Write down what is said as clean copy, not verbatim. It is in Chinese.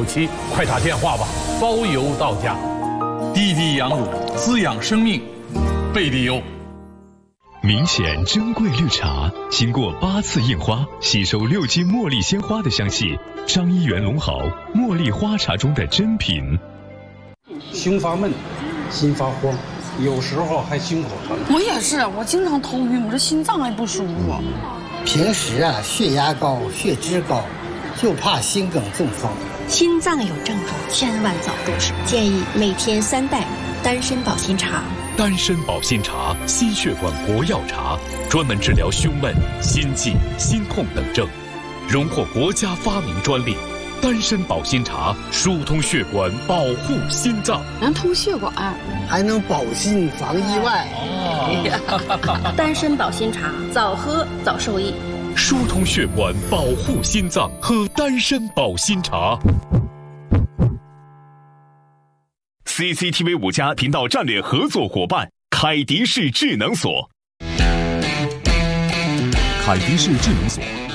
有期，快打电话吧，包邮到家。 滴滴羊乳，滋养生命，贝利优。 明显珍贵绿茶，经过8次印花，吸收6斤茉莉鲜花的香气。张一元龙豪茉莉花茶中的珍品。 胸发闷，心发慌，有时候还心口疼。 我也是，我经常头晕，我这心脏还不舒服。 平时血压高、血脂高，就怕心梗中风。 心脏有症状，千万早入手。建议每天3袋丹参保心茶。 丹参保心茶，心血管活药茶，专门治疗胸闷、心悸、心痛等症，荣获国家发明专利。丹参保心茶疏通血管，保护心脏， 能通血管， 还能保心防意外。 丹参保心茶，早喝早受益。 疏通血管，保护心脏，喝丹参保心茶。CCTV 5家频道战略合作伙伴凯迪仕智能锁。 凯迪仕智能锁